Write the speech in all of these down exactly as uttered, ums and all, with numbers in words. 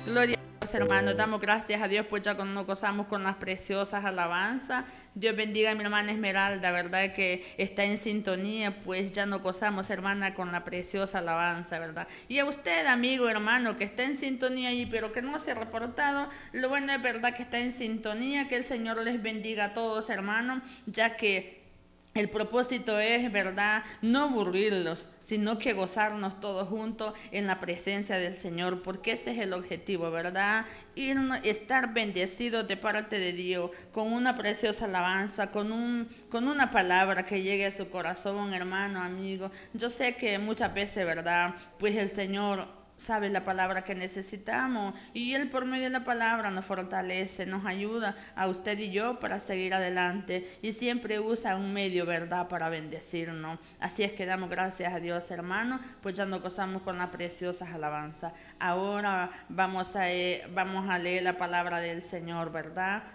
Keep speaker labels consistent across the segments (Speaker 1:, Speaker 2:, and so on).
Speaker 1: Gloria a Dios, hermanos. Damos gracias a Dios, pues ya cuando nos gozamos con las preciosas alabanzas. Dios bendiga a mi hermana Esmeralda, verdad que está en sintonía, pues ya nos gozamos, hermana, con la preciosa alabanza, verdad. Y a usted, amigo, hermano, que está en sintonía ahí, pero que no se ha reportado, lo bueno es verdad que está en sintonía, que el Señor les bendiga a todos, hermanos, ya que el propósito es, ¿verdad?, no aburrirlos, sino que gozarnos todos juntos en la presencia del Señor, porque ese es el objetivo, ¿verdad? Irnos, estar bendecidos de parte de Dios, con una preciosa alabanza, con, un, con una palabra que llegue a su corazón, hermano, amigo. Yo sé que muchas veces, ¿verdad?, pues el Señor sabe la palabra que necesitamos y Él por medio de la palabra nos fortalece, nos ayuda a usted y yo para seguir adelante y siempre usa un medio, verdad, para bendecirnos. Así es que damos gracias a Dios, hermano, pues ya nos gozamos con las preciosas alabanzas. Ahora vamos a, eh, vamos a leer la palabra del Señor, verdad,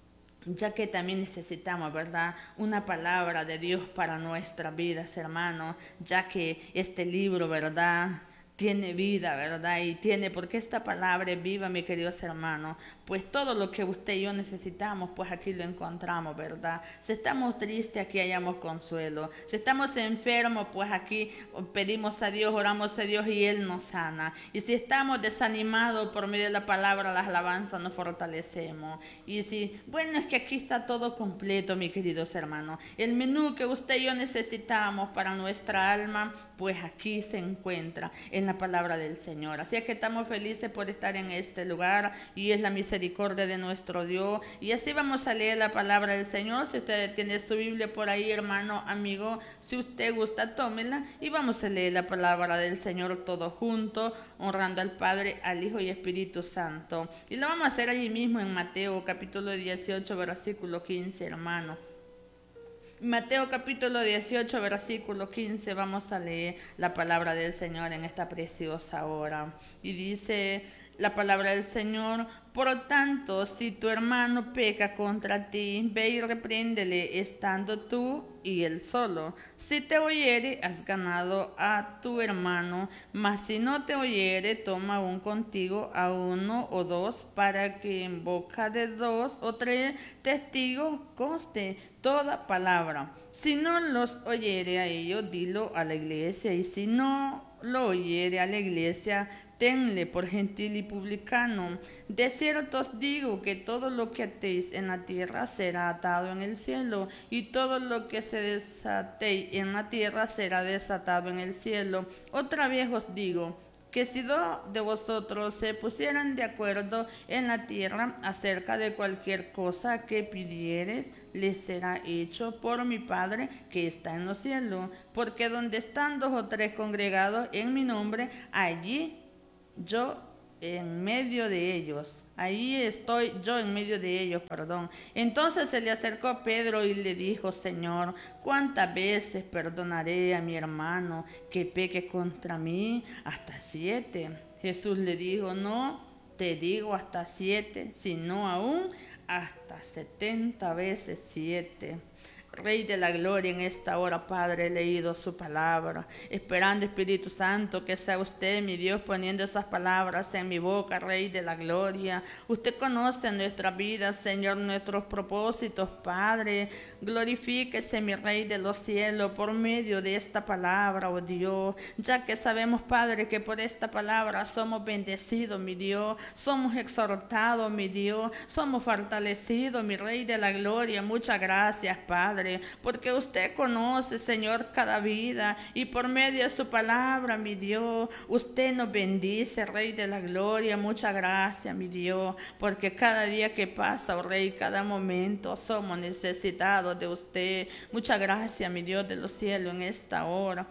Speaker 1: ya que también necesitamos, ¿verdad?, una palabra de Dios para nuestras vidas, hermano, ya que este libro, ¿verdad?, tiene vida, ¿verdad? Y tiene, porque esta palabra es viva, mis queridos hermanos, pues todo lo que usted y yo necesitamos, pues aquí lo encontramos, ¿verdad? Si estamos tristes, aquí hallamos consuelo. Si estamos enfermos, pues aquí pedimos a Dios, oramos a Dios y Él nos sana. Y si estamos desanimados por medio de la palabra, las alabanzas, nos fortalecemos. Y si, bueno, es que aquí está todo completo, mis queridos hermanos. El menú que usted y yo necesitamos para nuestra alma, pues aquí se encuentra en la palabra del Señor. Así es que estamos felices por estar en este lugar y es la misericordia de nuestro Dios. Y así vamos a leer la palabra del Señor. Si usted tiene su Biblia por ahí, hermano, amigo, si usted gusta, tómela y vamos a leer la palabra del Señor todos juntos, honrando al Padre, al Hijo y Espíritu Santo. Y lo vamos a hacer allí mismo en Mateo capítulo dieciocho, versículo quince, hermano. Mateo capítulo dieciocho, versículo quince, vamos a leer la palabra del Señor en esta preciosa hora. Y dice la palabra del Señor: por lo tanto, si tu hermano peca contra ti, ve y repréndele estando tú y él solo. Si te oyere, has ganado a tu hermano, mas si no te oyere, toma aún contigo a uno o dos, para que en boca de dos o tres testigos conste toda palabra. Si no los oyere a ellos, dilo a la iglesia, y si no lo oyere a la iglesia, tenle por gentil y publicano. De cierto os digo que todo lo que atéis en la tierra será atado en el cielo, y todo lo que se desatéis en la tierra será desatado en el cielo. Otra vez os digo que si dos de vosotros se pusieran de acuerdo en la tierra acerca de cualquier cosa que pidiereis, les será hecho por mi Padre que está en los cielos. Porque donde están dos o tres congregados en mi nombre, allí yo en medio de ellos. Ahí estoy yo en medio de ellos, perdón. Entonces se le acercó Pedro y le dijo: Señor, ¿cuántas veces perdonaré a mi hermano que peque contra mí? Hasta siete. Jesús le dijo: no te digo hasta siete, sino aún hasta setenta veces siete. Rey de la gloria, en esta hora, Padre, he leído su palabra, esperando, Espíritu Santo, que sea usted, mi Dios, poniendo esas palabras en mi boca, Rey de la gloria. Usted conoce nuestra vida, Señor, nuestros propósitos, Padre. Glorifíquese, mi Rey de los cielos, por medio de esta palabra, oh Dios, ya que sabemos, Padre, que por esta palabra somos bendecidos, mi Dios, somos exhortados, mi Dios, somos fortalecidos, mi Rey de la gloria. Muchas gracias, Padre, porque usted conoce, Señor, cada vida, y por medio de su palabra, mi Dios, usted nos bendice, Rey de la gloria. Muchas gracias, mi Dios, porque cada día que pasa, oh Rey, cada momento somos necesitados de usted. Muchas gracias, mi Dios de los cielos, en esta hora.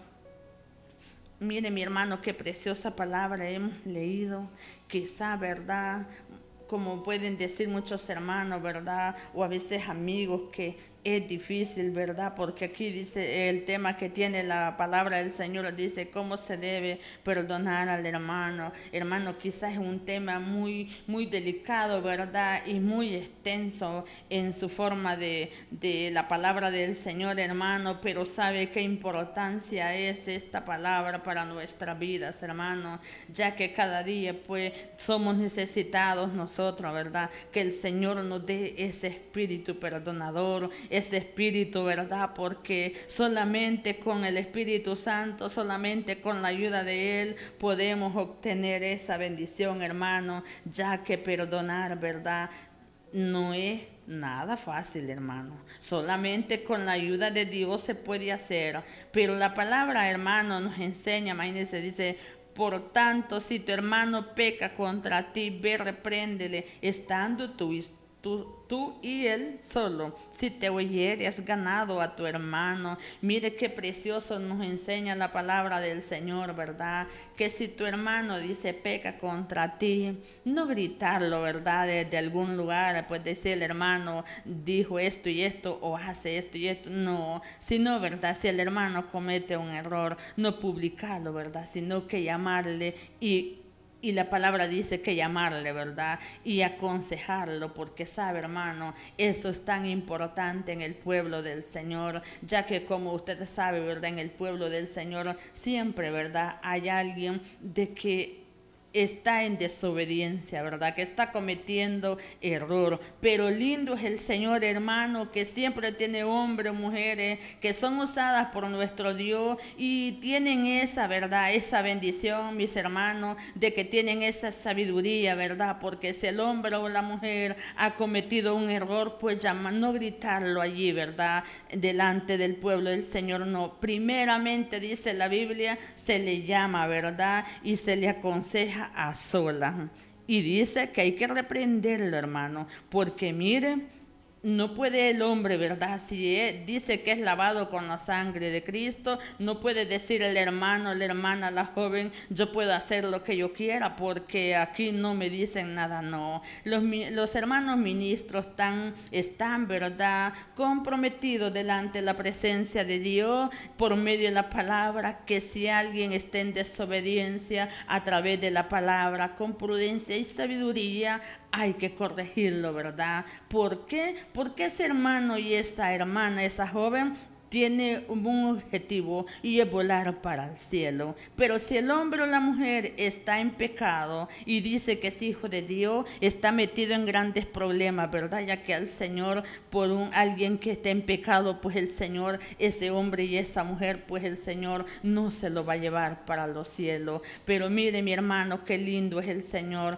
Speaker 1: Mire, mi hermano, qué preciosa palabra hemos leído. Quizá, ¿verdad?, como pueden decir muchos hermanos, ¿verdad?, o a veces amigos, que es difícil, ¿verdad? Porque aquí dice el tema que tiene la palabra del Señor, dice cómo se debe perdonar al hermano. Hermano, quizás es un tema muy, muy delicado, ¿verdad? Y muy extenso en su forma de, de la palabra del Señor, hermano, pero sabe qué importancia es esta palabra para nuestras vidas, hermano, ya que cada día, pues, somos necesitados nosotros, ¿verdad? Que el Señor nos dé ese espíritu perdonador, ese espíritu, ¿verdad? Porque solamente con el Espíritu Santo, solamente con la ayuda de Él podemos obtener esa bendición, hermano, ya que perdonar, ¿verdad? No es nada fácil, hermano. Solamente con la ayuda de Dios se puede hacer. Pero la palabra, hermano, nos enseña, imagínense, dice: por tanto, si tu hermano peca contra ti, ve, repréndele, estando tú y Tú, tú y él solo. Si te oyere, has ganado a tu hermano. Mire qué precioso nos enseña la palabra del Señor, ¿verdad? Que si tu hermano dice peca contra ti, no gritarlo, ¿verdad? Desde algún lugar, pues decir: el hermano dijo esto y esto, o hace esto y esto. No, sino, ¿verdad? Si el hermano comete un error, no publicarlo, ¿verdad? Sino que llamarle y Y la palabra dice que llamarle, ¿verdad? Y aconsejarlo, porque sabe, hermano, eso es tan importante en el pueblo del Señor, ya que como usted sabe, ¿verdad? En el pueblo del Señor siempre, ¿verdad? Hay alguien de que está en desobediencia, ¿verdad? Que está cometiendo error. Pero lindo es el Señor, hermano, que siempre tiene hombres o mujeres que son usadas por nuestro Dios y tienen esa, ¿verdad? Esa bendición, mis hermanos, de que tienen esa sabiduría, ¿verdad? Porque si el hombre o la mujer ha cometido un error, pues llama, no gritarlo allí, ¿verdad? Delante del pueblo del Señor, no. Primeramente, dice la Biblia, se le llama, ¿verdad? Y se le aconseja a solas. Y dice que hay que reprenderlo, hermano, porque mire, no puede el hombre, ¿verdad? Si es, dice que es lavado con la sangre de Cristo, no puede decir el hermano, la hermana, la joven: yo puedo hacer lo que yo quiera porque aquí no me dicen nada. No, los, los hermanos ministros están, están, ¿verdad?, comprometidos delante de la presencia de Dios por medio de la palabra, que si alguien está en desobediencia, a través de la palabra, con prudencia y sabiduría, hay que corregirlo, ¿verdad? ¿Por qué? Porque ese hermano y esa hermana, esa joven, tiene un objetivo y es volar para el cielo. Pero si el hombre o la mujer está en pecado y dice que es hijo de Dios, está metido en grandes problemas, ¿verdad? Ya que al Señor, por un alguien que está en pecado, pues el Señor, ese hombre y esa mujer, pues el Señor no se lo va a llevar para los cielos. Pero mire, mi hermano, qué lindo es el Señor.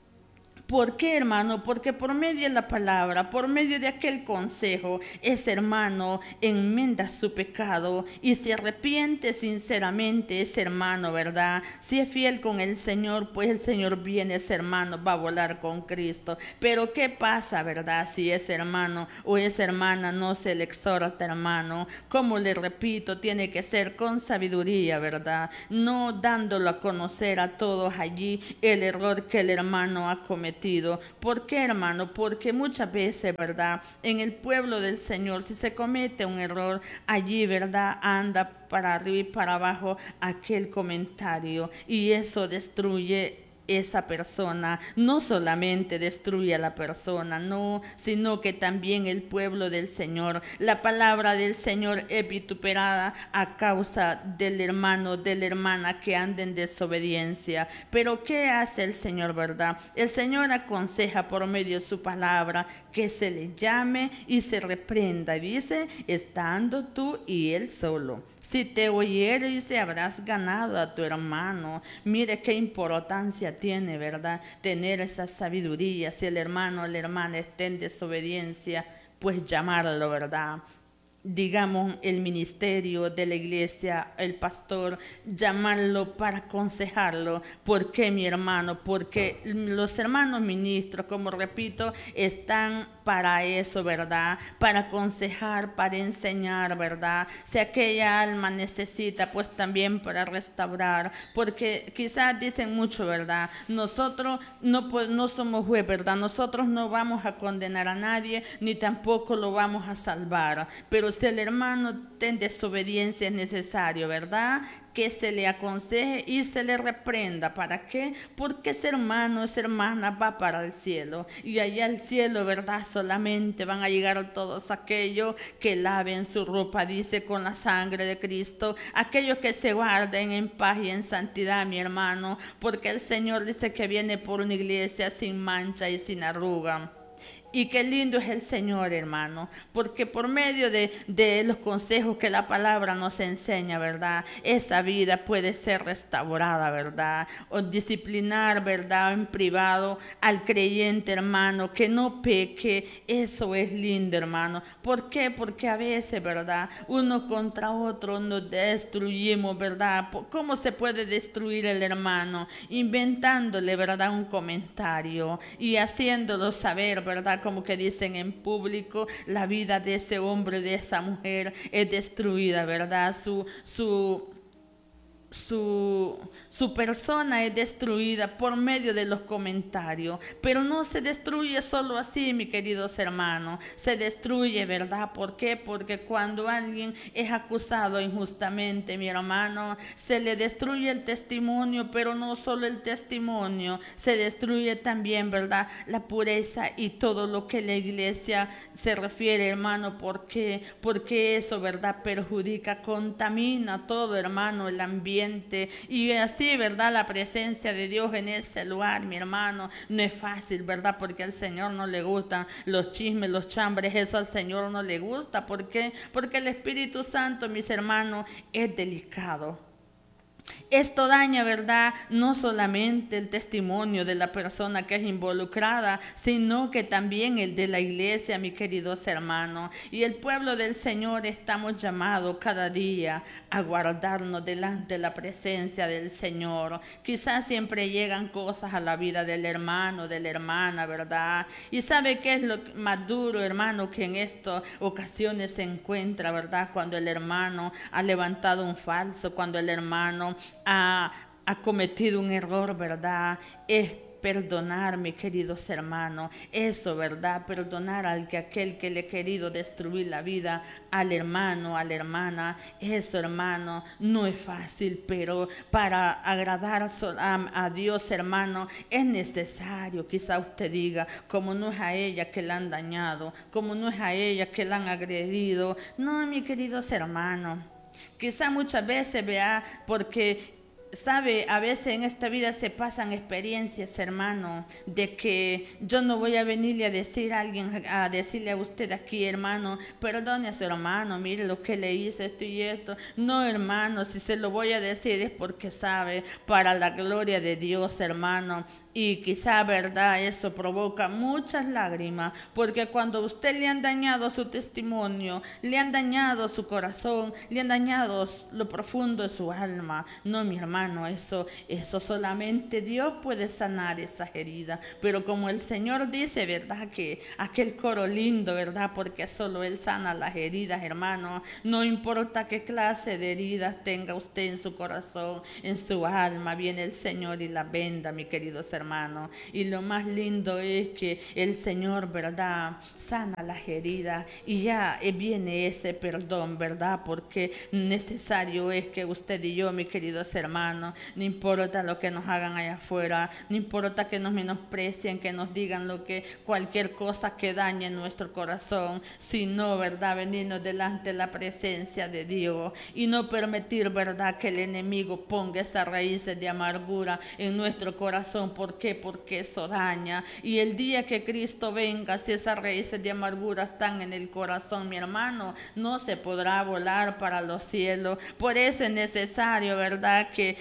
Speaker 1: ¿Por qué, hermano? Porque por medio de la palabra, por medio de aquel consejo, ese hermano enmienda su pecado y se arrepiente sinceramente ese hermano, ¿verdad? Si es fiel con el Señor, pues el Señor viene, ese hermano va a volar con Cristo. Pero ¿qué pasa, verdad? Si ese hermano o esa hermana no se le exhorta, hermano, como le repito, tiene que ser con sabiduría, ¿verdad? No dándolo a conocer a todos allí el error que el hermano ha cometido. ¿Por qué, hermano? Porque muchas veces, ¿verdad?, en el pueblo del Señor, si se comete un error, allí, ¿verdad?, anda para arriba y para abajo aquel comentario y eso destruye esa persona. No solamente destruye a la persona, no, sino que también el pueblo del Señor. La palabra del Señor es vituperada a causa del hermano, de la hermana que anda en desobediencia. Pero ¿qué hace el Señor, verdad? El Señor aconseja por medio de su palabra que se le llame y se reprenda. Dice: estando tú y él solo. Si te oyere, dice, habrás ganado a tu hermano. Mire qué importancia tiene, ¿verdad?, tener esa sabiduría. Si el hermano o la hermana está en desobediencia, pues llamarlo, ¿verdad? Digamos, el ministerio de la iglesia, el pastor, llamarlo para aconsejarlo. ¿Por qué, mi hermano? Porque los hermanos ministros, como repito, están para eso, ¿verdad? Para aconsejar, para enseñar, ¿verdad? Si aquella alma necesita, pues también para restaurar, porque quizás dicen mucho, ¿verdad? Nosotros no, pues, no somos juez, ¿verdad? Nosotros no vamos a condenar a nadie, ni tampoco lo vamos a salvar, pero si el hermano tiene desobediencia es necesario, ¿verdad?, que se le aconseje y se le reprenda. ¿Para qué? Porque ese hermano, esa hermana va para el cielo, y allá al cielo, ¿verdad?, solamente van a llegar todos aquellos que laven su ropa, dice, con la sangre de Cristo, aquellos que se guarden en paz y en santidad, mi hermano, porque el Señor dice que viene por una iglesia sin mancha y sin arruga. Y qué lindo es el Señor, hermano, porque por medio de, de los consejos que la palabra nos enseña, ¿verdad?, esa vida puede ser restaurada, ¿verdad?, o disciplinar, ¿verdad?, en privado al creyente, hermano, que no peque. Eso es lindo, hermano. ¿Por qué? Porque a veces, ¿verdad?, uno contra otro nos destruimos, ¿verdad? ¿Cómo se puede destruir el hermano? Inventándole, ¿verdad?, un comentario y haciéndolo saber, ¿verdad?, como que dicen en público, la vida de ese hombre, de esa mujer es destruida, ¿verdad? Su, su, su, su persona es destruida por medio de los comentarios, pero no se destruye solo así, mis queridos hermanos, se destruye, ¿verdad? ¿Por qué? Porque cuando alguien es acusado injustamente, mi hermano, se le destruye el testimonio, pero no solo el testimonio, se destruye también, ¿verdad?, la pureza y todo lo que la iglesia se refiere, hermano. ¿Por qué? Porque eso, ¿verdad?, perjudica, contamina todo, hermano, el ambiente, y así, ¿verdad?, la presencia de Dios en ese lugar, mi hermano, no es fácil, ¿verdad?, porque al Señor no le gustan los chismes, los chambres, eso al Señor no le gusta. ¿Por qué? Porque el Espíritu Santo, mis hermanos, es delicado. Esto daña, ¿verdad?, no solamente el testimonio de la persona que es involucrada, sino que también el de la iglesia, mis queridos hermanos. Y el pueblo del Señor estamos llamados cada día a guardarnos delante de la presencia del Señor. Quizás siempre llegan cosas a la vida del hermano, de la hermana, ¿verdad? Y ¿sabe qué es lo más duro, hermano? Que en estas ocasiones se encuentra, ¿verdad?, cuando el hermano ha levantado un falso, cuando el hermano Ha, ha cometido un error, ¿verdad? Es perdonar, mis queridos hermanos, eso, ¿verdad? Perdonar al que aquel que le ha querido destruir la vida al hermano, a la hermana. Eso, hermano, no es fácil, pero para agradar a, a Dios, hermano, es necesario. Quizá usted diga, como no es a ella que la han dañado, como no es a ella que la han agredido. No, mis queridos hermanos, quizá muchas veces, vea, porque sabe, a veces en esta vida se pasan experiencias, hermano, de que yo no voy a venirle a decir a alguien, a decirle a usted aquí, hermano, perdone a su hermano, mire lo que le hice, esto y esto. No, hermano, si se lo voy a decir es porque sabe, para la gloria de Dios, hermano. Y quizá, ¿verdad?, eso provoca muchas lágrimas, porque cuando a usted le han dañado su testimonio, le han dañado su corazón, le han dañado lo profundo de su alma. No, mi hermano, eso, eso solamente Dios puede sanar esas heridas. Pero como el Señor dice, ¿verdad?, que aquel coro lindo, ¿verdad?, porque solo Él sana las heridas, hermano. No importa qué clase de heridas tenga usted en su corazón, en su alma, viene el Señor y la venda, mi queridos hermanos. Hermano. Y lo más lindo es que el Señor, ¿verdad?, sana las heridas y ya viene ese perdón, ¿verdad? Porque necesario es que usted y yo, mis queridos hermanos, no importa lo que nos hagan allá afuera, no importa que nos menosprecien, que nos digan lo que, cualquier cosa que dañe nuestro corazón, sino, ¿verdad?, venirnos delante de la presencia de Dios y no permitir, ¿verdad?, que el enemigo ponga esas raíces de amargura en nuestro corazón. ¿Por qué? Porque eso daña. Y el día que Cristo venga, si esas raíces de amargura están en el corazón, mi hermano, no se podrá volar para los cielos. Por eso es necesario, ¿verdad?, que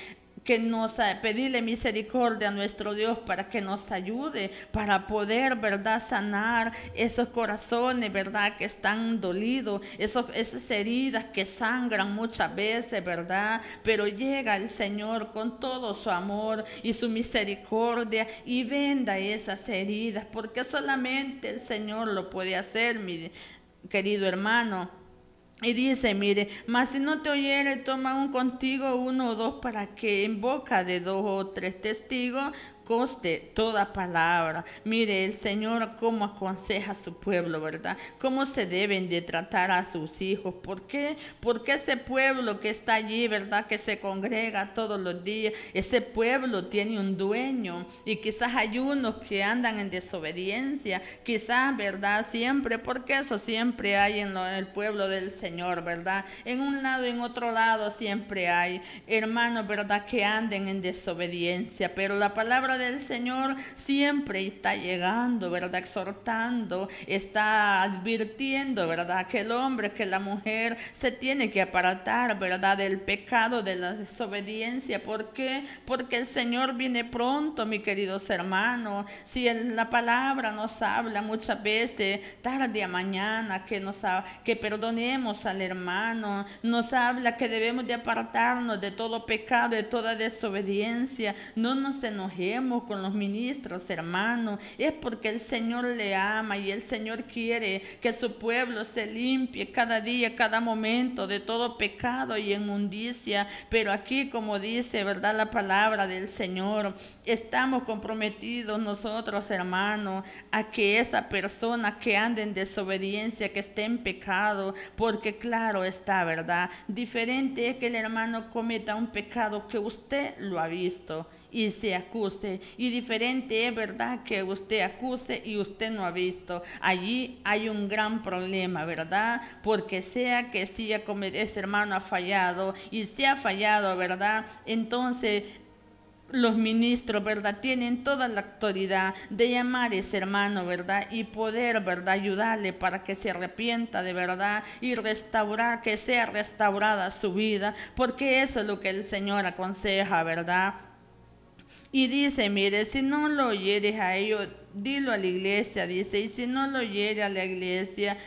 Speaker 1: que nos pedirle misericordia a nuestro Dios para que nos ayude, para poder, ¿verdad?, sanar esos corazones, ¿verdad?, que están dolidos, esos, esas heridas que sangran muchas veces, ¿verdad? Pero llega el Señor con todo su amor y su misericordia y venda esas heridas, porque solamente el Señor lo puede hacer, mi querido hermano. Y dice, mire, mas si no te oyere, toma un contigo uno o dos, para que en boca de dos o tres testigos conste toda palabra. Mire, el Señor cómo aconseja a su pueblo, ¿verdad? Cómo se deben de tratar a sus hijos. ¿Por qué? Porque ese pueblo que está allí, ¿verdad?, que se congrega todos los días, ese pueblo tiene un dueño, y quizás hay unos que andan en desobediencia, quizás, ¿verdad?, siempre, porque eso siempre hay en, lo, en el pueblo del Señor, ¿verdad? En un lado y en otro lado siempre hay hermanos, ¿verdad?, que anden en desobediencia, pero la palabra del Señor siempre está llegando, ¿verdad?, exhortando, está advirtiendo, ¿verdad?, que el hombre, que la mujer se tiene que apartar, ¿verdad?, del pecado, de la desobediencia. ¿Por qué? Porque el Señor viene pronto, mis queridos hermanos. Si el, la palabra nos habla muchas veces, tarde a mañana, que, nos ha, que perdonemos al hermano, nos habla que debemos de apartarnos de todo pecado, de toda desobediencia, no nos enojemos con los ministros, hermanos, es porque el Señor le ama y el Señor quiere que su pueblo se limpie cada día, cada momento de todo pecado y inmundicia. Pero aquí, como dice, ¿verdad?, la palabra del Señor, estamos comprometidos nosotros, hermanos, a que esa persona que ande en desobediencia, que esté en pecado, porque claro está, ¿verdad?, diferente es que el hermano cometa un pecado que usted lo ha visto y se acuse, y diferente es, ¿verdad?, que usted acuse y usted no ha visto. Allí hay un gran problema, ¿verdad?, porque sea que sí, ese hermano ha fallado y se ha fallado, ¿verdad?, entonces los ministros, ¿verdad?, tienen toda la autoridad de llamar a ese hermano, ¿verdad?, y poder, ¿verdad?, ayudarle para que se arrepienta de verdad y restaurar, que sea restaurada su vida, porque eso es lo que el Señor aconseja, ¿verdad? Y dice, mire, si no lo oyeres a ellos, dilo a la iglesia, dice, y si no lo oyere a la iglesia,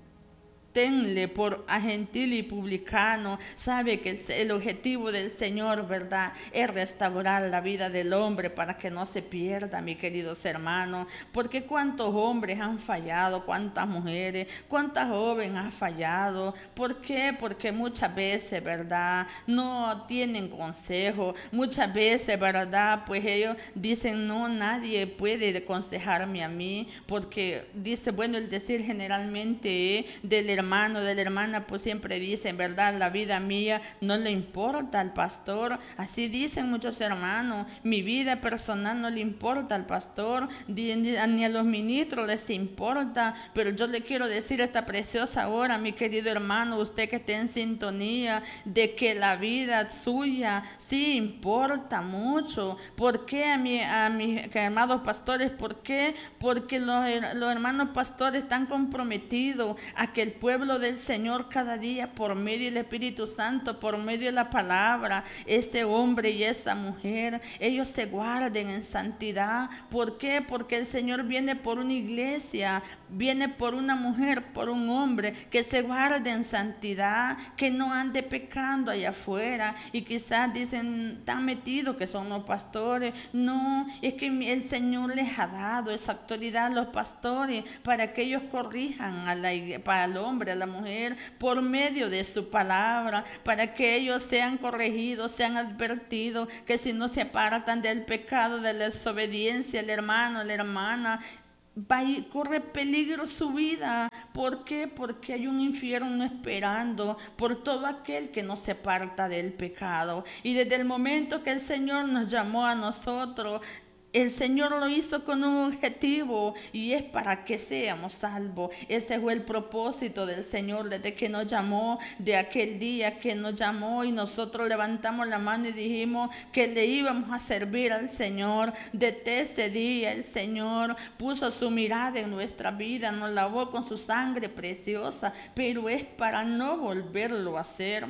Speaker 1: tenle por a gentil y publicano. Sabe que el, el objetivo del Señor, ¿verdad?, es restaurar la vida del hombre para que no se pierda, mis queridos hermanos. Porque cuántos hombres han fallado, cuántas mujeres, cuántas jóvenes han fallado. ¿Por qué? Porque muchas veces, ¿verdad?, no tienen consejo. Muchas veces, ¿verdad?, pues ellos dicen, no, nadie puede aconsejarme a mí, porque dice, bueno, el decir generalmente del hermano, de la hermana, pues siempre dicen, ¿verdad?, la vida mía no le importa al pastor. Así dicen muchos hermanos, mi vida personal no le importa al pastor, ni a los ministros les importa. Pero yo le quiero decir esta preciosa hora, mi querido hermano, usted que esté en sintonía, de que la vida suya sí importa mucho. ¿Por qué a, mi, a mis amados pastores? ¿Por qué? Porque los, los hermanos pastores están comprometidos a que el pueblo pueblo del Señor cada día, por medio del Espíritu Santo, por medio de la palabra, ese hombre y esa mujer, ellos se guarden en santidad. ¿Por qué? Porque el Señor viene por una iglesia, viene por una mujer, por un hombre que se guarde en santidad, que no ande pecando allá afuera. Y quizás dicen, están metidos que son los pastores. No, es que el Señor les ha dado esa autoridad a los pastores para que ellos corrijan a la, para el hombre, a la mujer, por medio de su palabra, para que ellos sean corregidos, sean advertidos, que si no se apartan del pecado, de la desobediencia, el hermano, la hermana, va y corre peligro su vida. ¿Por qué? Porque hay un infierno esperando por todo aquel que no se aparta del pecado. Y desde el momento que el Señor nos llamó a nosotros, el Señor lo hizo con un objetivo, y es para que seamos salvos. Ese fue el propósito del Señor desde que nos llamó, de aquel día que nos llamó y nosotros levantamos la mano y dijimos que le íbamos a servir al Señor. Desde ese día el Señor puso su mirada en nuestra vida, nos lavó con su sangre preciosa, pero es para no volverlo a hacer.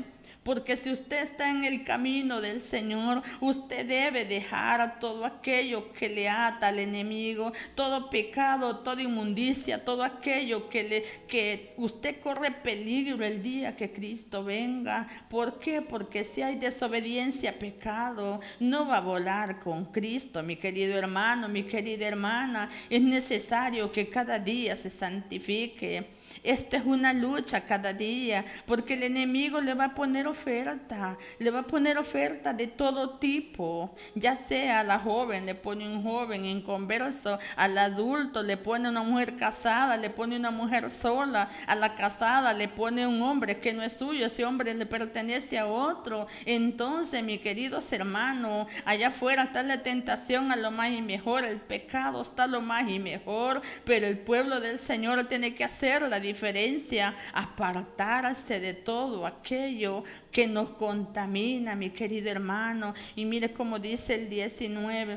Speaker 1: porque si usted está en el camino del Señor, usted debe dejar todo aquello que le ata al enemigo, todo pecado, toda inmundicia, todo aquello que, le, que usted corre peligro el día que Cristo venga. ¿Por qué? Porque si hay desobediencia, pecado, no va a volar con Cristo, mi querido hermano, mi querida hermana. Es necesario que cada día se santifique. Esta es una lucha cada día, porque el enemigo le va a poner oferta, le va a poner oferta de todo tipo, ya sea a la joven, le pone un joven inconverso, al adulto le pone una mujer casada, le pone una mujer sola, a la casada le pone un hombre que no es suyo, ese hombre le pertenece a otro. Entonces, mis queridos hermanos, allá afuera está la tentación a lo más y mejor, el pecado está a lo más y mejor, pero el pueblo del Señor tiene que hacer la diferencia, apartarse de todo aquello que nos contamina, mi querido hermano. Y mire cómo dice el diecinueve.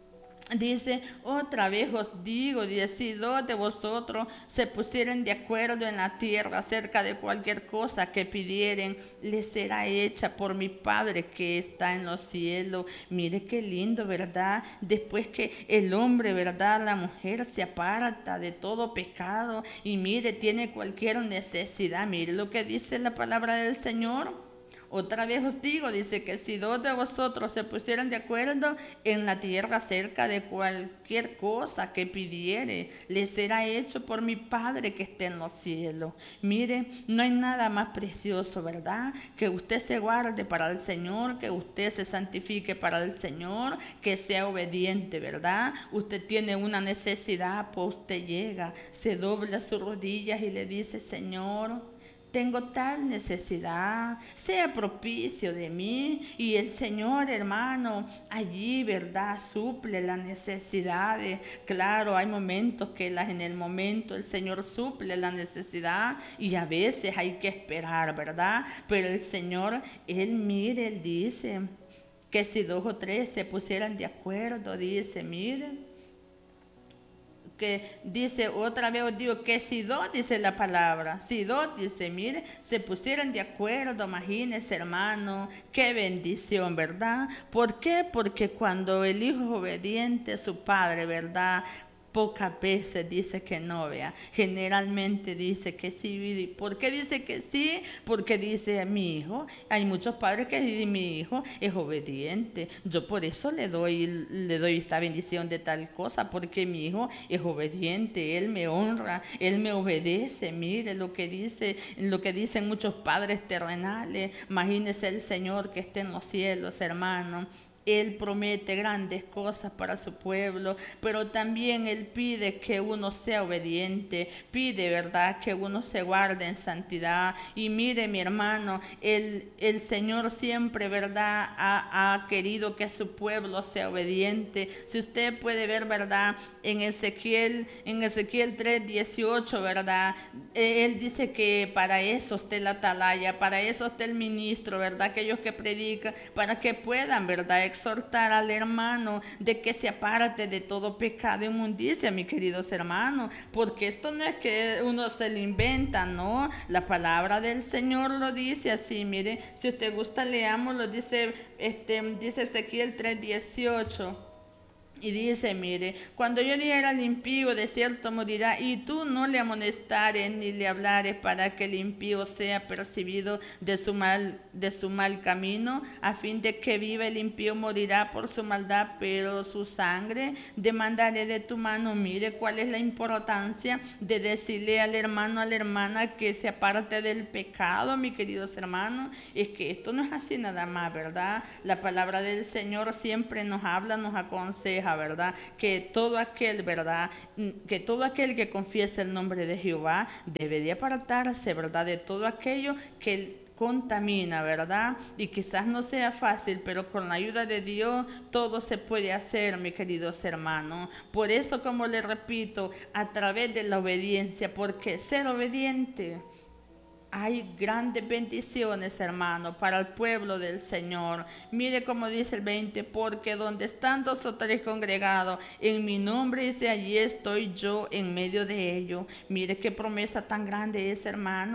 Speaker 1: Dice, otra vez os digo, si dos de vosotros se pusieren de acuerdo en la tierra acerca de cualquier cosa que pidieren, les será hecha por mi Padre que está en los cielos. Mire qué lindo, ¿verdad? Después que el hombre, ¿verdad? La mujer se aparta de todo pecado y mire, tiene cualquier necesidad. Mire lo que dice la palabra del Señor. Otra vez os digo, dice que si dos de vosotros se pusieran de acuerdo en la tierra acerca de cualquier cosa que pidiere, les será hecho por mi Padre que esté en los cielos. Mire, no hay nada más precioso, ¿verdad? Que usted se guarde para el Señor, que usted se santifique para el Señor, que sea obediente, ¿verdad? Usted tiene una necesidad, pues usted llega, se dobla sus rodillas y le dice, Señor, tengo tal necesidad, sea propicio de mí. Y el Señor, hermano, allí, ¿verdad?, suple las necesidades. Claro, hay momentos que las, en el momento el Señor suple la necesidad y a veces hay que esperar, ¿verdad? Pero el Señor, Él mire, Él dice que si dos o tres se pusieran de acuerdo, dice, mire, que dice, otra vez os digo que si dos, dice la palabra, si dos, dice, mire, se pusieran de acuerdo, imagínese, hermano, qué bendición, ¿verdad? ¿Por qué? Porque cuando el hijo es obediente a su padre, ¿verdad?, pocas veces dice que no, vea, generalmente dice que sí. ¿Por qué dice que sí? Porque dice, mi hijo, hay muchos padres que dicen, mi hijo es obediente, yo por eso le doy, le doy esta bendición de tal cosa, porque mi hijo es obediente, él me honra, él me obedece. Mire lo que dice, lo que dicen muchos padres terrenales. Imagínese el Señor que esté en los cielos, hermano. Él promete grandes cosas para su pueblo, pero también Él pide que uno sea obediente, pide, ¿verdad?, que uno se guarde en santidad. Y mire, mi hermano, el, el Señor siempre, ¿verdad?, ha, ha querido que su pueblo sea obediente. Si usted puede ver, ¿verdad?, en Ezequiel, en Ezequiel tres dieciocho, ¿verdad?, Él dice que para eso está la atalaya, para eso está el ministro, ¿verdad?, aquellos que predican, para que puedan, ¿verdad?, exhortar al hermano de que se aparte de todo pecado e inmundicia, mis queridos hermanos, porque esto no es que uno se lo inventa, no, la palabra del Señor lo dice así. Mire, si usted gusta, leamos, lo dice, este, dice Ezequiel tres dieciocho. Y dice, mire, cuando yo dijera al impío, de cierto morirá, y tú no le amonestares ni le hablares para que el impío sea percibido de su mal, de su mal camino, a fin de que viva, el impío morirá por su maldad, pero su sangre demandaré de tu mano. Mire cuál es la importancia de decirle al hermano, a la hermana, que se aparte del pecado, mis queridos hermanos. Es que esto no es así nada más, ¿verdad? La palabra del Señor siempre nos habla, nos aconseja, ¿verdad?, que todo aquel, ¿verdad?, que todo aquel que confiese el nombre de Jehová debe de apartarse, ¿verdad?, de todo aquello que contamina, ¿verdad? Y quizás no sea fácil, pero con la ayuda de Dios todo se puede hacer, mis queridos hermanos. Por eso, como les repito, a través de la obediencia, porque ser obediente, hay grandes bendiciones, hermano, para el pueblo del Señor. Mire cómo dice el veinte, porque donde están dos o tres congregados en mi nombre, dice, allí estoy yo en medio de ellos. Mire qué promesa tan grande es, hermano.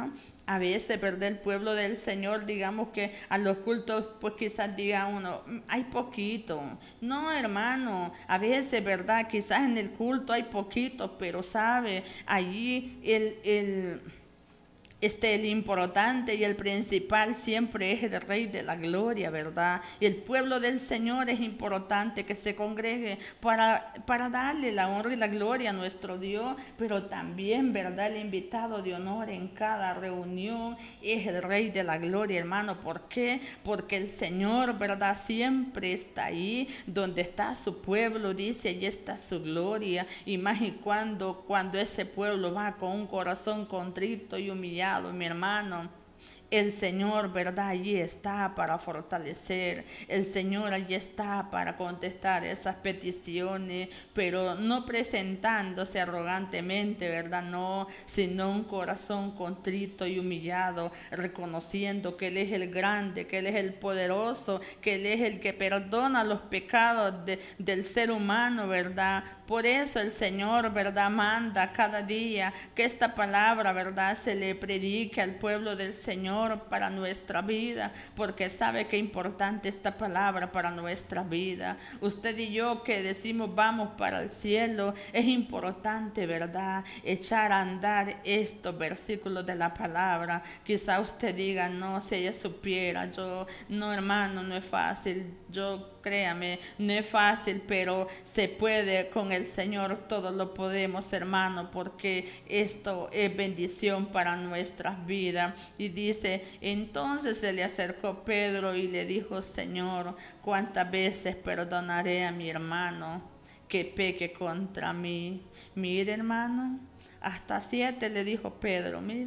Speaker 1: A veces, ¿verdad? El pueblo del Señor, digamos que a los cultos, pues quizás diga uno, "Mm, hay poquito". No, hermano, a veces, ¿verdad? Quizás en el culto hay poquito, pero sabe, allí el, el, este, el importante y el principal siempre es el Rey de la Gloria, ¿verdad? Y el pueblo del Señor es importante que se congregue para, para darle la honra y la gloria a nuestro Dios, pero también, ¿verdad? El invitado de honor en cada reunión es el Rey de la Gloria, hermano. ¿Por qué? Porque el Señor, ¿verdad? Siempre está ahí donde está su pueblo, dice, allí está su gloria. Y más y cuando, cuando ese pueblo va con un corazón contrito y humillado, mi hermano, el Señor, ¿verdad? Allí está para fortalecer. El Señor allí está para contestar esas peticiones, pero no presentándose arrogantemente, ¿verdad? No, sino un corazón contrito y humillado, reconociendo que Él es el grande, que Él es el poderoso, que Él es el que perdona los pecados de, del ser humano, ¿verdad? Por eso el Señor, ¿verdad? Manda cada día que esta palabra, ¿verdad? Se le predique al pueblo del Señor para nuestra vida, porque sabe que es importante esta palabra para nuestra vida. Usted y yo que decimos vamos para el cielo, es importante, ¿verdad? Echar a andar estos versículos de la palabra. Quizá usted diga, no, si ella supiera, yo, no, hermano, no es fácil, yo, créame, no es fácil, pero se puede con el Señor, todo lo podemos, hermano, porque esto es bendición para nuestras vidas. Y dice, entonces se le acercó Pedro y le dijo, Señor, ¿cuántas veces perdonaré a mi hermano que peque contra mí? Mire, hermano, hasta siete le dijo Pedro. Mire,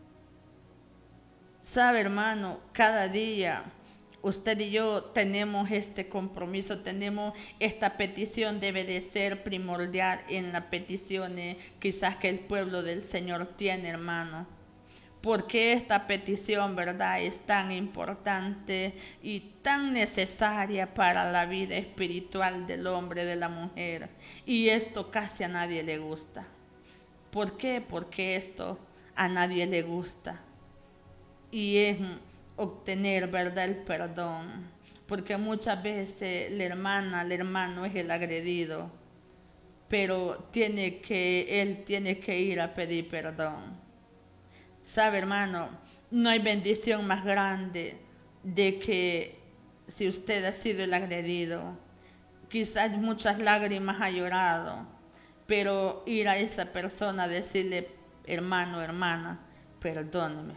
Speaker 1: sabe, hermano, cada día usted y yo tenemos este compromiso, tenemos esta petición, debe de ser primordial en las peticiones quizás que el pueblo del Señor tiene, hermano. Porque esta petición, ¿verdad?, es tan importante y tan necesaria para la vida espiritual del hombre, de la mujer. Y esto casi a nadie le gusta. ¿Por qué? Porque esto a nadie le gusta. Y es obtener, ¿verdad?, el perdón. Porque muchas veces la hermana, el hermano es el agredido, pero tiene que, él tiene que ir a pedir perdón. Sabe, hermano, no hay bendición más grande de que si usted ha sido el agredido, quizás muchas lágrimas ha llorado, pero ir a esa persona a decirle, hermano, hermana, perdóneme.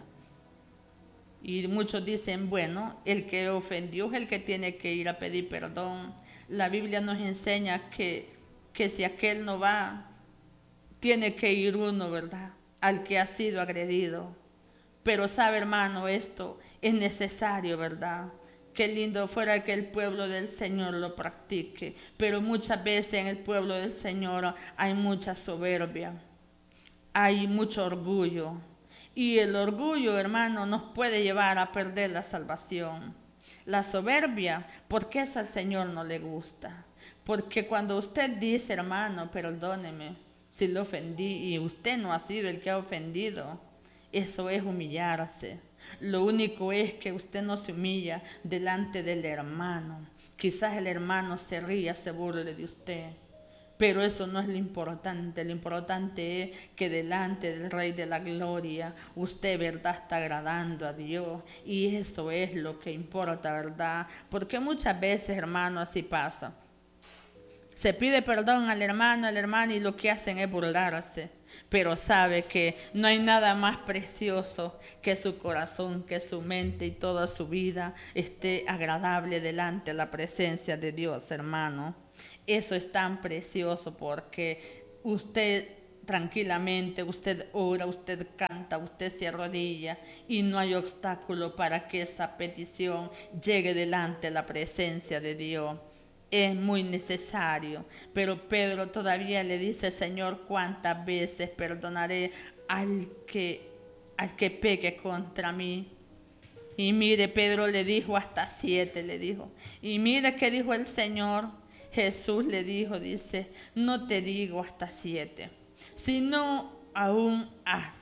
Speaker 1: Y muchos dicen, bueno, el que ofendió es el que tiene que ir a pedir perdón. La Biblia nos enseña que, que si aquel no va, tiene que ir uno, ¿verdad?, al que ha sido agredido. Pero sabe, hermano, esto es necesario, ¿verdad? Qué lindo fuera que el pueblo del Señor lo practique. Pero muchas veces en el pueblo del Señor hay mucha soberbia, hay mucho orgullo. Y el orgullo, hermano, nos puede llevar a perder la salvación. La soberbia, porque eso al Señor no le gusta. Porque cuando usted dice, hermano, perdóneme si lo ofendí y usted no ha sido el que ha ofendido, eso es humillarse. Lo único es que usted no se humilla delante del hermano. Quizás el hermano se ría, se burle de usted, pero eso no es lo importante. Lo importante es que delante del Rey de la Gloria usted, ¿verdad?, está agradando a Dios, y eso es lo que importa, ¿verdad? Porque muchas veces, hermano, así pasa. Se pide perdón al hermano, al hermano, y lo que hacen es burlarse. Pero sabe que no hay nada más precioso que su corazón, que su mente y toda su vida esté agradable delante de la presencia de Dios, hermano. Eso es tan precioso porque usted tranquilamente, usted ora, usted canta, usted se arrodilla y no hay obstáculo para que esa petición llegue delante de la presencia de Dios. Es muy necesario, pero Pedro todavía le dice, Señor, ¿cuántas veces perdonaré al que, al que peque contra mí? Y mire, Pedro le dijo hasta siete, le dijo. Y mire qué dijo el Señor. Jesús le dijo, dice, no te digo hasta siete, sino aún hasta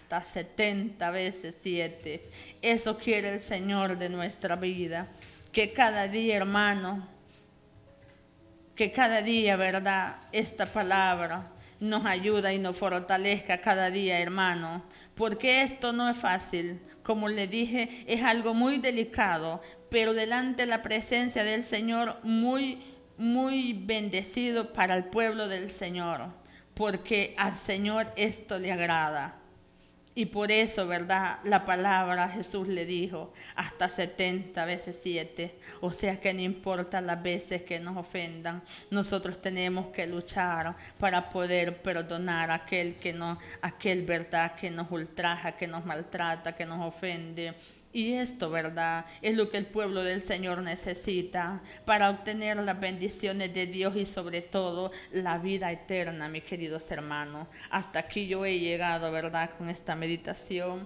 Speaker 1: hasta setenta veces siete. Eso quiere el Señor de nuestra vida. Que cada día, hermano, que cada día, ¿verdad?, esta palabra nos ayuda y nos fortalezca cada día, hermano. Porque esto no es fácil. Como le dije, es algo muy delicado, pero delante de la presencia del Señor, muy, muy bendecido para el pueblo del Señor, porque al Señor esto le agrada. Y por eso, ¿verdad?, la palabra Jesús le dijo, hasta setenta veces siete. O sea que no importa las veces que nos ofendan, nosotros tenemos que luchar para poder perdonar a aquel que no, aquel, ¿verdad?, que nos ultraja, que nos maltrata, que nos ofende. Y esto, ¿verdad?, es lo que el pueblo del Señor necesita para obtener las bendiciones de Dios y sobre todo la vida eterna, mis queridos hermanos. Hasta aquí yo he llegado, ¿verdad?, con esta meditación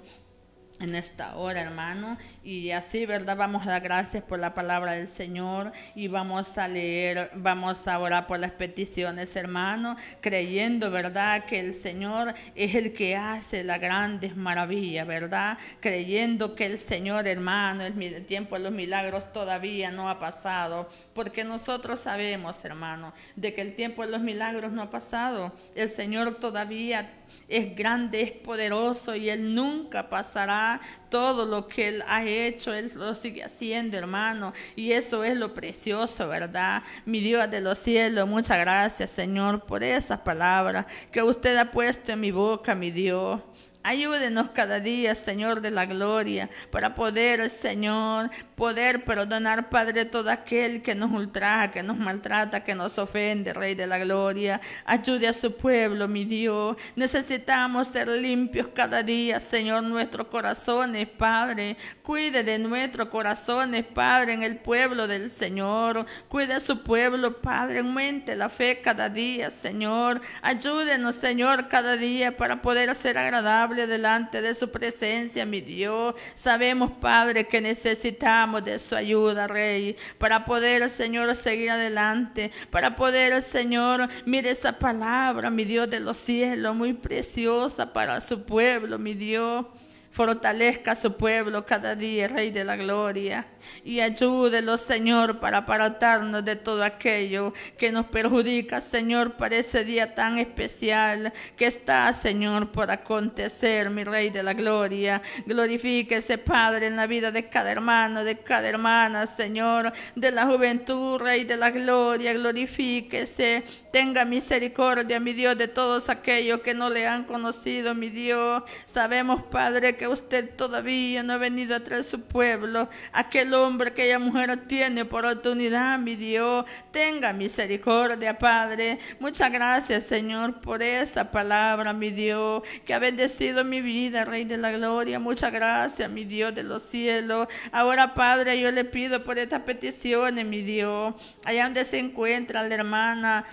Speaker 1: en esta hora, hermano, y así, ¿verdad?, vamos a dar gracias por la palabra del Señor y vamos a leer, vamos a orar por las peticiones, hermano, creyendo, ¿verdad?, que el Señor es el que hace las grandes maravillas, ¿verdad?, creyendo que el Señor, hermano, el tiempo de los milagros todavía no ha pasado, porque nosotros sabemos, hermano, de que el tiempo de los milagros no ha pasado. El Señor todavía es grande, es poderoso y Él nunca pasará. Todo lo que Él ha hecho, Él lo sigue haciendo, hermano. Y eso es lo precioso, ¿verdad? Mi Dios de los cielos, muchas gracias, Señor, por esas palabras que usted ha puesto en mi boca, mi Dios. Ayúdenos cada día, Señor de la gloria, para poder, Señor, poder perdonar, Padre, todo aquel que nos ultraja, que nos maltrata, que nos ofende, Rey de la gloria. Ayude a su pueblo, mi Dios. Necesitamos ser limpios cada día, Señor, nuestros corazones, Padre. Cuide de nuestros corazones, Padre, en el pueblo del Señor. Cuide a su pueblo, Padre. Aumente la fe cada día, Señor. Ayúdenos, Señor, cada día para poder ser agradables delante de su presencia, mi Dios. Sabemos, Padre, que necesitamos de su ayuda, Rey, para poder, Señor, seguir adelante, para poder, Señor, mire esa palabra, mi Dios de los cielos, muy preciosa para su pueblo, mi Dios. Fortalezca a su pueblo cada día, Rey de la gloria, y ayúdelo, Señor, para apartarnos de todo aquello que nos perjudica, Señor, para ese día tan especial que está, Señor, por acontecer, mi Rey de la gloria. Glorifíquese, Padre, en la vida de cada hermano, de cada hermana, Señor, de la juventud, Rey de la gloria. Glorifíquese, tenga misericordia, mi Dios, de todos aquellos que no le han conocido, mi Dios. Sabemos, Padre, que usted todavía no ha venido a traer su pueblo. Aquel hombre, aquella mujer tiene oportunidad, mi Dios. Tenga misericordia, Padre. Muchas gracias, Señor, por esa palabra, mi Dios, que ha bendecido mi vida, Rey de la gloria. Muchas gracias, mi Dios de los cielos. Ahora, Padre, yo le pido por estas peticiones, mi Dios, allá donde se encuentra la hermana,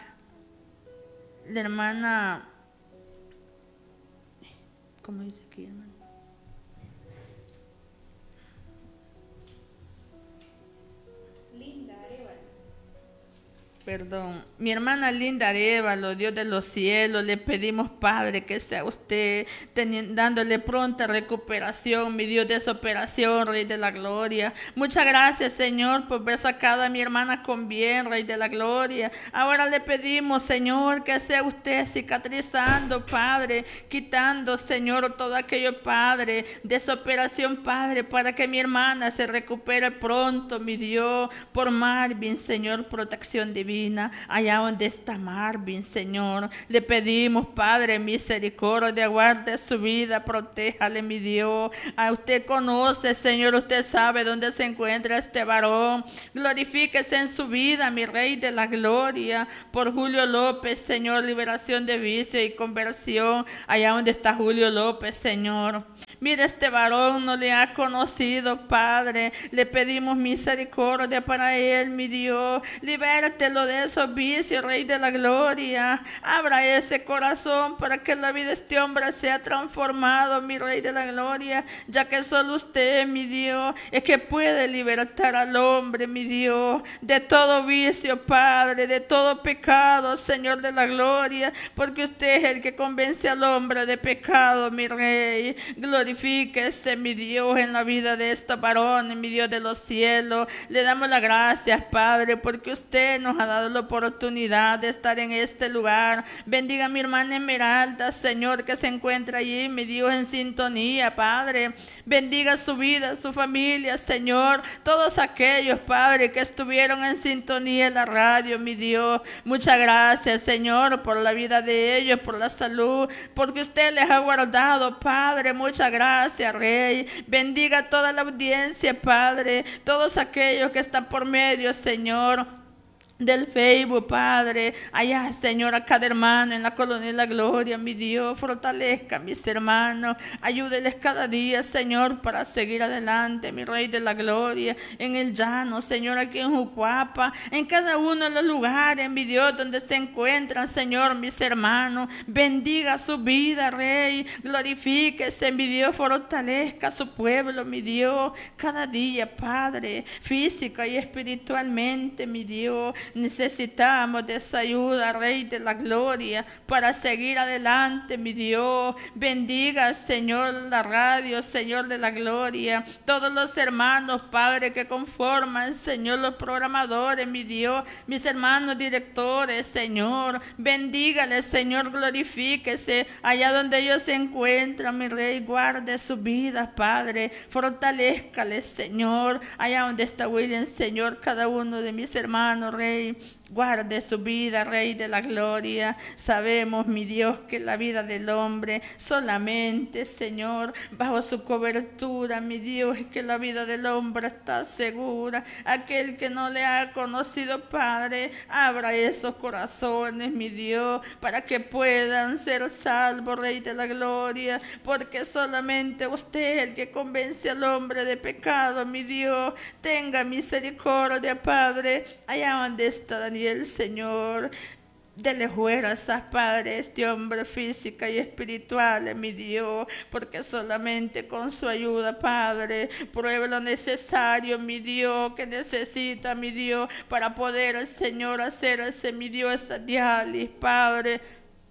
Speaker 1: la hermana, ¿cómo dice aquí, hermano? Perdón, mi hermana Linda Arevalo, Dios de los cielos, le pedimos, Padre, que sea usted teniendo, dándole pronta recuperación, mi Dios, de esa operación, Rey de la gloria. Muchas gracias, Señor, por haber sacado a mi hermana con bien, Rey de la gloria. Ahora le pedimos, Señor, que sea usted cicatrizando, Padre, quitando, Señor, todo aquello, Padre, de esa operación, Padre, para que mi hermana se recupere pronto, mi Dios, por Marvin, Señor, protección divina. Allá donde está Marvin, Señor, le pedimos, Padre, misericordia, guarde su vida, protéjale, mi Dios. A usted conoce, Señor, usted sabe dónde se encuentra este varón. Glorifíquese en su vida, mi Rey de la gloria. Por Julio López, Señor, liberación de vicio y conversión, allá donde está Julio López, Señor. Mira, este varón no le ha conocido, Padre. Le pedimos misericordia para él, mi Dios. Libértelo de esos vicios, Rey de la Gloria. Abra ese corazón para que la vida de este hombre sea transformado, mi Rey de la Gloria. Ya que solo usted, mi Dios, es que puede libertar al hombre, mi Dios, de todo vicio, Padre, de todo pecado, Señor de la Gloria. Porque usted es el que convence al hombre de pecado, mi Rey. Glorifíquese, mi Dios, en la vida de estos varones, mi Dios de los cielos. Le damos las gracias, Padre, porque usted nos ha dado la oportunidad de estar en este lugar. Bendiga a mi hermana Esmeralda, Señor, que se encuentra allí, mi Dios, en sintonía, Padre. Bendiga su vida, su familia, Señor. Todos aquellos, Padre, que estuvieron en sintonía en la radio, mi Dios. Muchas gracias, Señor, por la vida de ellos, por la salud, porque usted les ha guardado, Padre. Muchas gracias, Rey. Bendiga a toda la audiencia, Padre. Todos aquellos que están por medio, Señor, del Facebook, Padre, allá, Señor, a cada hermano en la colonia de la Gloria, mi Dios, fortalezca a mis hermanos, ayúdeles cada día, Señor, para seguir adelante, mi Rey de la Gloria, en el llano, Señor, aquí en Jucuapa, en cada uno de los lugares, mi Dios, donde se encuentran, Señor, mis hermanos, bendiga su vida, Rey, glorifíquese, mi Dios, fortalezca a su pueblo, mi Dios, cada día, Padre, física y espiritualmente, mi Dios. Necesitamos de esa ayuda, Rey de la Gloria, para seguir adelante, mi Dios. Bendiga, Señor, la radio, Señor de la Gloria. Todos los hermanos, Padre, que conforman, Señor, los programadores, mi Dios. Mis hermanos directores, Señor. Bendígales, Señor, glorifíquese. Allá donde ellos se encuentran, mi Rey, guarde su vida, Padre. Fortalézcales, Señor. Allá donde está William, Señor, cada uno de mis hermanos, Rey. Guarde su vida, Rey de la Gloria. Sabemos, mi Dios, que la vida del hombre solamente, Señor, bajo su cobertura, mi Dios, es que la vida del hombre está segura. Aquel que no le ha conocido, Padre, abra esos corazones, mi Dios, para que puedan ser salvos, Rey de la Gloria, porque solamente usted es el que convence al hombre de pecado, mi Dios. Tenga misericordia, Padre, allá donde está Daniel, Señor. Dele fuerzas, Padre, este hombre física y espiritual, mi Dios, porque solamente con su ayuda, Padre, pruebe lo necesario, mi Dios, que necesita, mi Dios, para poder, Señor, hacer ese, mi Dios, esa diálisis, Padre.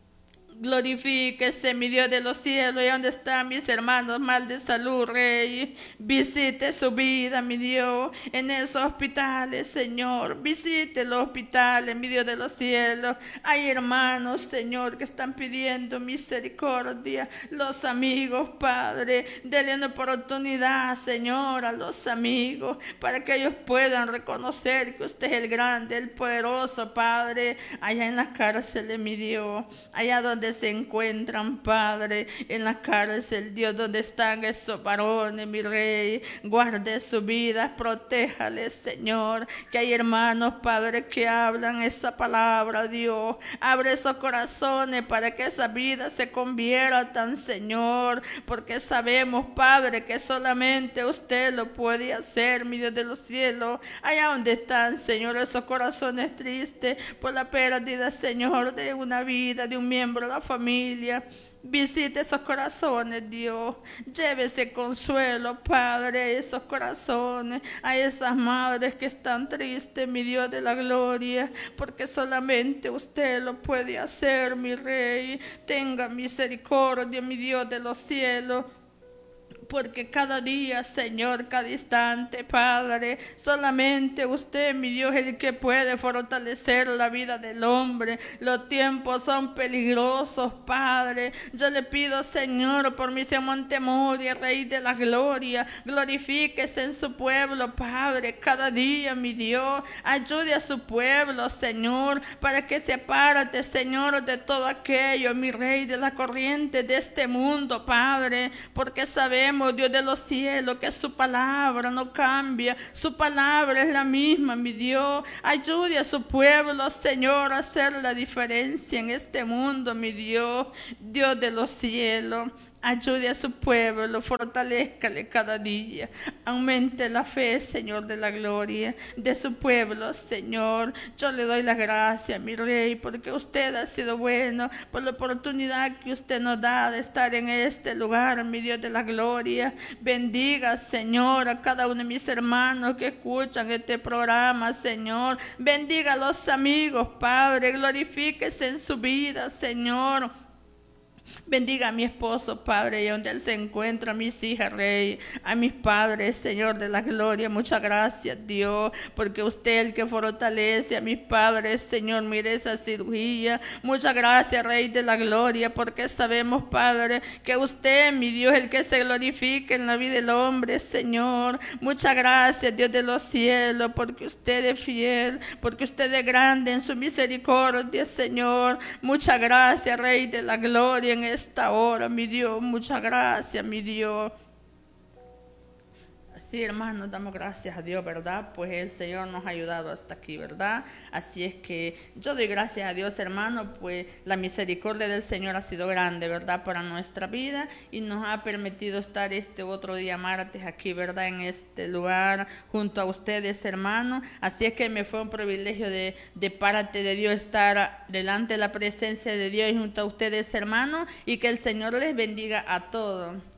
Speaker 1: Glorifíquese, mi Dios de los cielos, y donde están mis hermanos mal de salud, Rey. Visite su vida, mi Dios, en esos hospitales, Señor. Visite los hospitales, mi Dios de los cielos. Hay hermanos, Señor, que están pidiendo misericordia. Los amigos, Padre, denle una oportunidad, Señor, a los amigos, para que ellos puedan reconocer que usted es el grande, el poderoso, Padre. Allá en las cárceles, mi Dios, allá donde se encuentran, Padre, en la cárcel, Dios, donde están esos varones, mi Rey, guarde su vida, protéjales, Señor, que hay hermanos, Padre, que hablan esa palabra, Dios, abre esos corazones para que esa vida se conviertan, Señor, porque sabemos, Padre, que solamente usted lo puede hacer, mi Dios de los cielos. Allá donde están, Señor, esos corazones tristes por la pérdida, Señor, de una vida, de un miembro de la familia. Visite esos corazones, Dios. Llévese consuelo, Padre, a esos corazones, a esas madres que están tristes, mi Dios de la Gloria, porque solamente usted lo puede hacer, mi Rey. Tenga misericordia, mi Dios de los cielos, porque cada día, Señor, cada instante, Padre, solamente usted, mi Dios, es el que puede fortalecer la vida del hombre. Los tiempos son peligrosos, Padre. Yo le pido, Señor, por mi Montemoria, Rey de la Gloria, glorifíquese en su pueblo, Padre, cada día, mi Dios. Ayude a su pueblo, Señor, para que se aparte, Señor, de todo aquello, mi Rey, de la corriente de este mundo, Padre, porque sabemos, Dios de los cielos, que su palabra no cambia, su palabra es la misma, mi Dios. Ayude a su pueblo, Señor, a hacer la diferencia en este mundo, mi Dios, Dios de los cielos. Ayude a su pueblo, fortalézcale cada día, aumente la fe, Señor de la gloria, de su pueblo, Señor. Yo le doy las gracias, mi Rey, porque usted ha sido bueno, por la oportunidad que usted nos da de estar en este lugar, mi Dios de la gloria. Bendiga, Señor, a cada uno de mis hermanos que escuchan este programa, Señor. Bendiga a los amigos, Padre, glorifíquese en su vida, Señor. Bendiga a mi esposo, Padre, y donde él se encuentra, a mis hijas, Rey, a mis padres, Señor de la gloria. Muchas gracias, Dios, porque usted es el que fortalece a mis padres, Señor. Mire esa cirugía. Muchas gracias, Rey de la gloria, porque sabemos, Padre, que usted, mi Dios, es el que se glorifica en la vida del hombre, Señor. Muchas gracias, Dios de los cielos, porque usted es fiel, porque usted es grande en su misericordia, Señor. Muchas gracias, Rey de la gloria, en esta hora, mi Dios. Muchas gracias, mi Dios. Sí, hermanos, damos gracias a Dios, ¿verdad? Pues el Señor nos ha ayudado hasta aquí, ¿verdad? Así es que yo doy gracias a Dios, hermano, pues la misericordia del Señor ha sido grande, ¿verdad? Para nuestra vida, y nos ha permitido estar este otro día martes aquí, ¿verdad? En este lugar junto a ustedes, hermano. Así es que me fue un privilegio de, de parte de Dios estar delante de la presencia de Dios y junto a ustedes, hermano, y que el Señor les bendiga a todos.